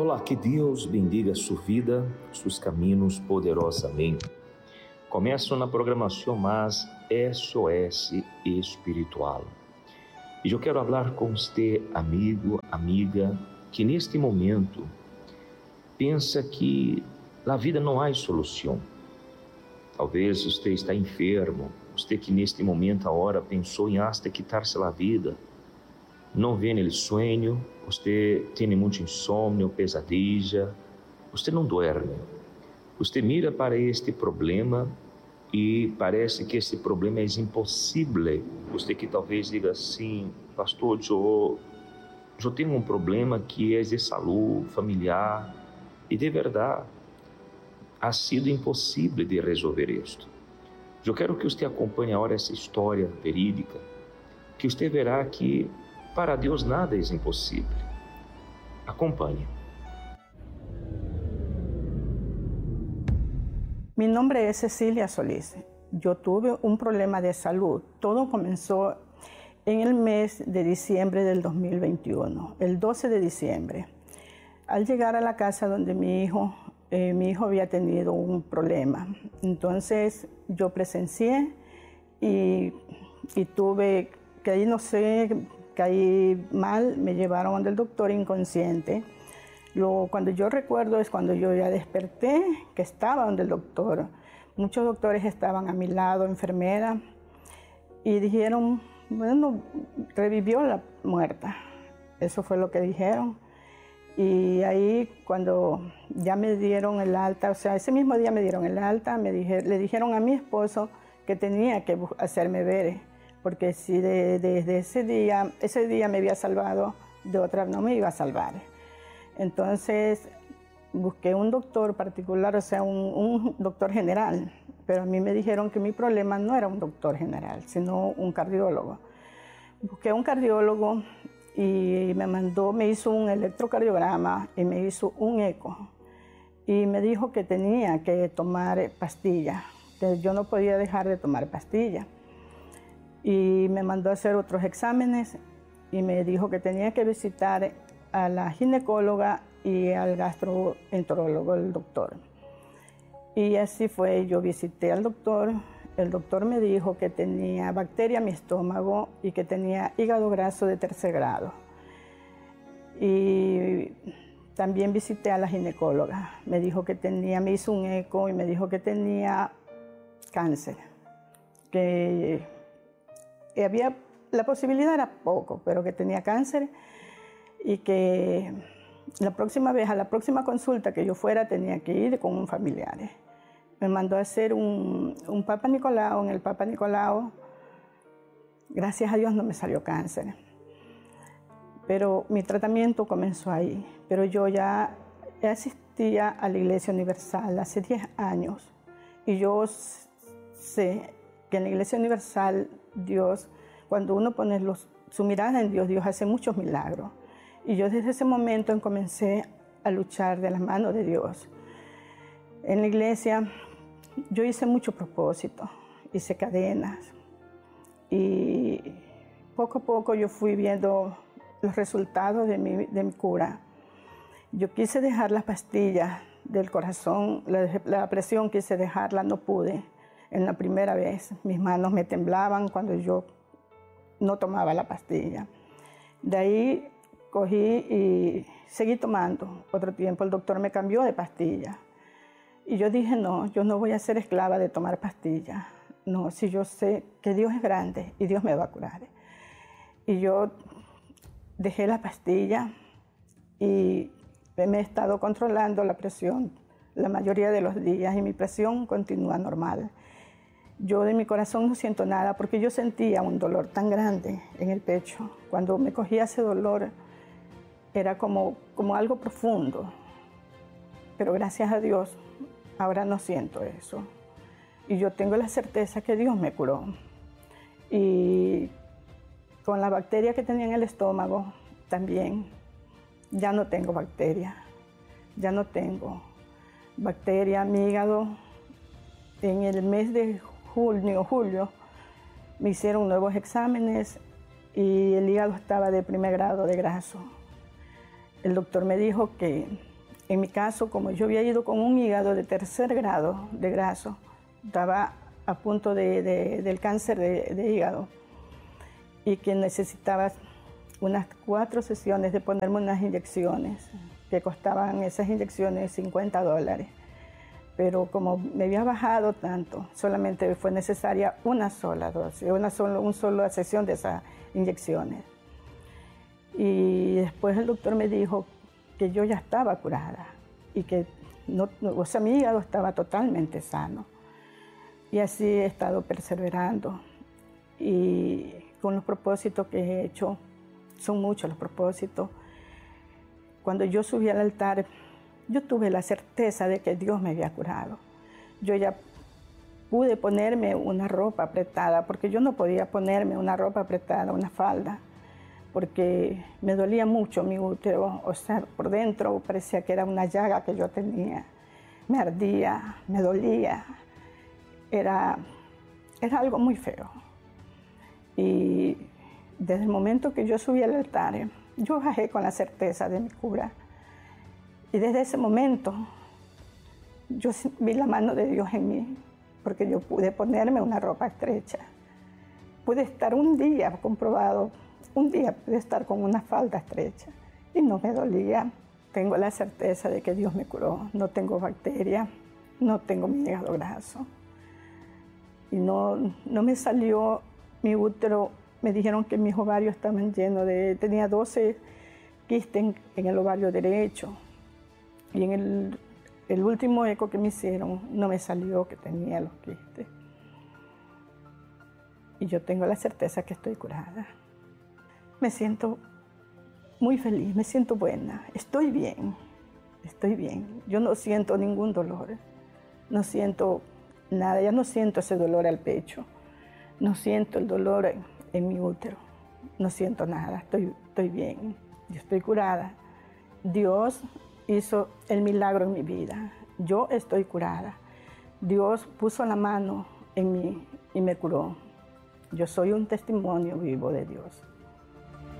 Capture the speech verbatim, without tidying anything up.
Olá, que Deus bendiga sua vida, seus caminhos poderosamente. Começo na programação mais S O S espiritual. E eu quero falar com você, amigo, amiga, que neste momento pensa que na vida não há solução. Talvez você está enfermo, você que neste momento agora pensou em hasta quitar-se a vida, não vê nele sonho, você tem muito insônia, pesadilla, você não dorme. Você mira para este problema e parece que esse problema é impossível. Você que talvez diga assim, pastor, eu, eu tenho um problema que é de saúde familiar e de verdade ha sido impossível de resolver isto. Eu quero que você acompanhe agora essa história verídica, que você verá que para Deus nada é impossível. Acompanhe. Mi nombre es Cecilia Solís. Yo tuve un problema de salud. Todo comenzó en el mes de diciembre del dos mil veintiuno, el doce de diciembre. Al llegar a la casa donde mi hijo, eh, mi hijo había tenido un problema. Entonces yo presencié y, y tuve que ahí no sé, caí mal, me llevaron donde el doctor inconsciente. Lo, cuando yo recuerdo es cuando yo ya desperté, que estaba donde el doctor. Muchos doctores estaban a mi lado, enfermera, y dijeron, bueno, revivió la muerta. Eso fue lo que dijeron. Y ahí cuando ya me dieron el alta, o sea, ese mismo día me dieron el alta, me dije, le dijeron a mi esposo que tenía que hacerme ver, porque si desde de, de ese día, ese día me había salvado, de otra no me iba a salvar. Entonces busqué un doctor particular, o sea, un, un doctor general, pero a mí me dijeron que mi problema no era un doctor general, sino un cardiólogo. Busqué un cardiólogo y me mandó, me hizo un electrocardiograma y me hizo un eco y me dijo que tenía que tomar pastillas, que yo no podía dejar de tomar pastillas. Y me mandó a hacer otros exámenes y me dijo que tenía que visitar a la ginecóloga y al gastroenterólogo, el doctor. Y así fue, yo visité al doctor, el doctor me dijo que tenía bacteria en mi estómago y que tenía hígado graso de tercer grado. Y también visité a la ginecóloga, me dijo que tenía, me hizo un eco y me dijo que tenía cáncer, que Y había, la posibilidad era poco, pero que tenía cáncer y que la próxima vez, a la próxima consulta que yo fuera, tenía que ir con un familiar. Me mandó a hacer un, un Papa Nicolau. En el Papa Nicolau, gracias a Dios, no me salió cáncer. Pero mi tratamiento comenzó ahí. Pero yo ya asistía a la Iglesia Universal hace diez años. Y yo sé que en la Iglesia Universal Dios, cuando uno pone los, su mirada en Dios, Dios hace muchos milagros. Y yo desde ese momento comencé a luchar de las manos de Dios. En la iglesia yo hice mucho propósito, hice cadenas y poco a poco yo fui viendo los resultados de mi, de mi cura. Yo quise dejar las pastillas del corazón, la, la presión quise dejarla, no pude. En la primera vez mis manos me temblaban cuando yo no tomaba la pastilla. De ahí cogí y seguí tomando. Otro tiempo el doctor me cambió de pastilla. Y yo dije, no, yo no voy a ser esclava de tomar pastillas. No, si yo sé que Dios es grande y Dios me va a curar. Y yo dejé la pastilla y me he estado controlando la presión la mayoría de los días y mi presión continúa normal. Yo de mi corazón no siento nada porque yo sentía un dolor tan grande en el pecho. Cuando me cogía ese dolor era como, como algo profundo. Pero gracias a Dios ahora no siento eso. Y yo tengo la certeza que Dios me curó. Y con la bacteria que tenía en el estómago también ya no tengo bacteria. Ya no tengo bacteria, mi hígado. En el mes de junio, julio, me hicieron nuevos exámenes y el hígado estaba de primer grado de graso. El doctor me dijo que En mi caso, como yo había ido con un hígado de tercer grado de graso, estaba a punto de, de, del cáncer de, de hígado y que necesitaba unas cuatro sesiones de ponerme unas inyecciones que costaban esas inyecciones cincuenta dólares. Pero como me había bajado tanto, solamente fue necesaria una sola dosis, una sola, una sola sesión de esas inyecciones. Y después el doctor me dijo que yo ya estaba curada y que no, o sea, mi hígado estaba totalmente sano. Y así he estado perseverando. Y con los propósitos que he hecho, son muchos los propósitos. Cuando yo subí al altar, yo tuve la certeza de que Dios me había curado. Yo ya pude ponerme una ropa apretada, porque yo no podía ponerme una ropa apretada, una falda, porque me dolía mucho mi útero, o sea, por dentro parecía que era una llaga que yo tenía. Me ardía, me dolía, era, era algo muy feo. Y desde el momento que yo subí al altar, yo bajé con la certeza de mi cura. Y desde ese momento, yo vi la mano de Dios en mí, porque yo pude ponerme una ropa estrecha. Pude estar un día, comprobado, un día pude estar con una falda estrecha y no me dolía. Tengo la certeza de que Dios me curó. No tengo bacterias, no tengo mi hígado graso. Y no, no me salió mi útero. Me dijeron que mis ovarios estaban llenos de... Tenía doce quistes en, en el ovario derecho. Y en el, el último eco que me hicieron, no me salió que tenía los quistes. Y yo tengo la certeza que estoy curada. Me siento muy feliz, me siento buena, estoy bien, estoy bien. Yo no siento ningún dolor, no siento nada, ya no siento ese dolor al pecho, no siento el dolor en, en mi útero, no siento nada, estoy, estoy bien, yo estoy curada. Dios hizo el milagro en mi vida, yo estoy curada. Dios puso la mano en mí y me curó. Yo soy un testimonio vivo de Dios.